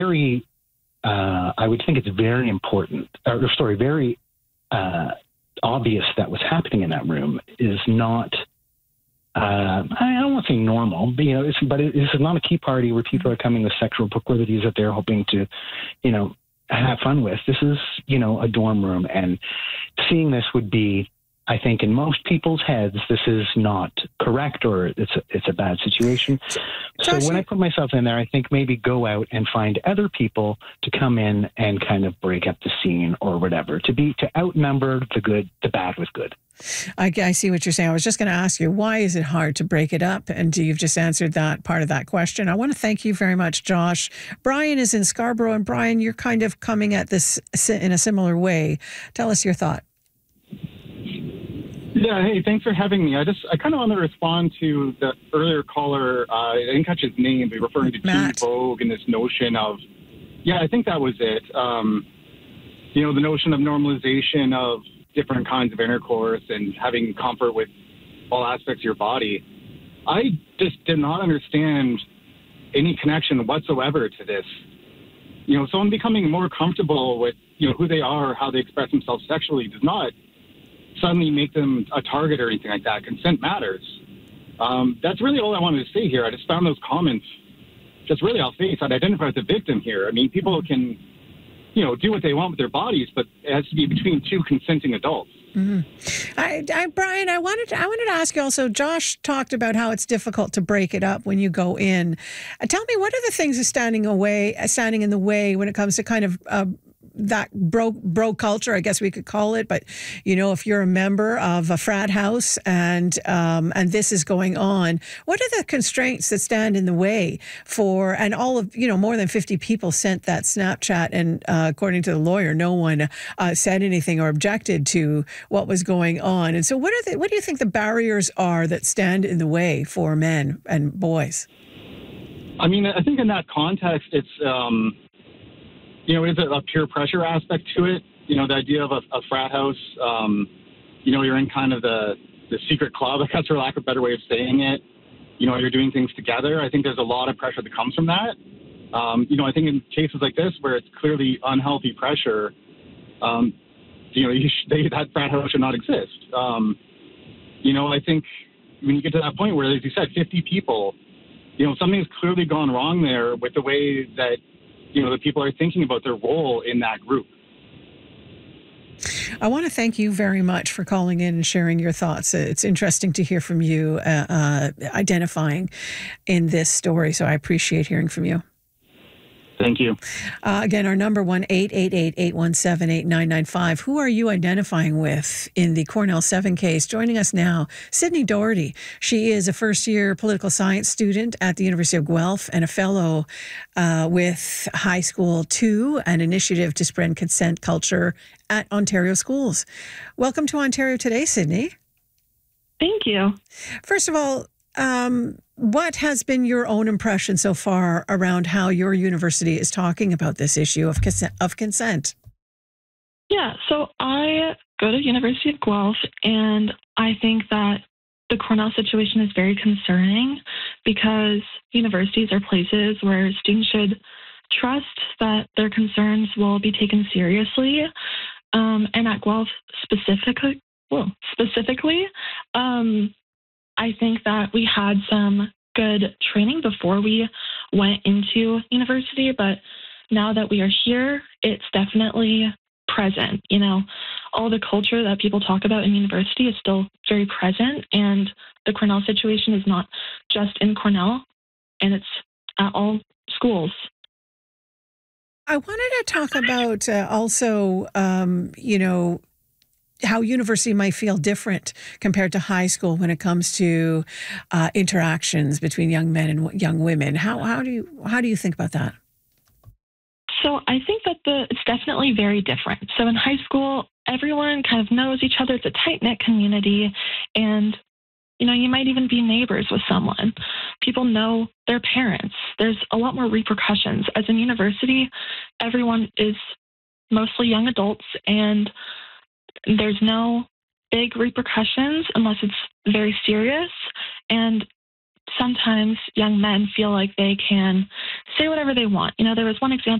very, I would think it's very important, very obvious that what's happening in that room is not, I don't want to say normal, but, it's not a key party where people are coming with sexual proclivities that they're hoping to, have fun with. This is, a dorm room, and seeing this would be, I think, in most people's heads, this is not correct, or it's a bad situation. So when I put myself in there, I think maybe go out and find other people to come in and kind of break up the scene or whatever, to outnumber the bad with good. I see what you're saying. I was just going to ask you, why is it hard to break it up? And you've just answered that part of that question. I want to thank you very much, Josh. Brian is in Scarborough, and Brian, you're kind of coming at this in a similar way. Tell us your thought. Yeah, hey, thanks for having me. I kind of want to respond to the earlier caller. I didn't catch his name, but referring to Teen Vogue and this notion of, I think that was it. The notion of normalization of different kinds of intercourse and having comfort with all aspects of your body. I just did not understand any connection whatsoever to this. Someone becoming more comfortable with, who they are, how they express themselves sexually does not suddenly make them a target or anything like that. Consent matters. That's really all I wanted to say here. I just found those comments just really off base. I'd identify as a victim here. I mean, people can, do what they want with their bodies, but it has to be between two consenting adults. Mm-hmm. Brian, I wanted to ask you also, Josh talked about how it's difficult to break it up when you go in. Tell me, what are the things standing in the way when it comes to kind of that bro culture, I guess we could call it, but if you're a member of a frat house and this is going on, what are the constraints that stand in the way for? And all of more than 50 people sent that Snapchat, and according to the lawyer, no one said anything or objected to what was going on. And so, what do you think the barriers are that stand in the way for men and boys? I mean, I think in that context, it's is a peer pressure aspect to it. The idea of a frat house, you're in kind of the secret club, I guess, for lack of a better way of saying it. You're doing things together. I think there's a lot of pressure that comes from that. I think in cases like this where it's clearly unhealthy pressure, that frat house should not exist. I think when you get to that point where, as you said, 50 people, something's clearly gone wrong there with the way that the people are thinking about their role in that group. I want to thank you very much for calling in and sharing your thoughts. It's interesting to hear from you identifying in this story, so I appreciate hearing from you. Thank you. Again, our number 1-888-817-8995. Who are you identifying with in the Cornell 7 case? Joining us now, Sydney Doherty. She is a first-year political science student at the University of Guelph and a fellow with High School 2, an initiative to spread consent culture at Ontario schools. Welcome to Ontario Today, Sydney. Thank you. First of all, what has been your own impression so far around how your university is talking about this issue of consent? Yeah, so I go to University of Guelph, and I think that the Cornell situation is very concerning because universities are places where students should trust that their concerns will be taken seriously. And at Guelph specifically, I think that we had some good training before we went into university, but now that we are here, it's definitely present. All the culture that people talk about in university is still very present, and the Cornell situation is not just in Cornell, and it's at all schools. I wanted to talk about also, how university might feel different compared to high school when it comes to interactions between young men and young women. How do you think about that? So I think that it's definitely very different. So in high school, everyone kind of knows each other. It's a tight-knit community, and you might even be neighbors with someone. People know their parents. There's a lot more repercussions. As in university, everyone is mostly young adults, and there's no big repercussions unless it's very serious. And sometimes young men feel like they can say whatever they want. There was one example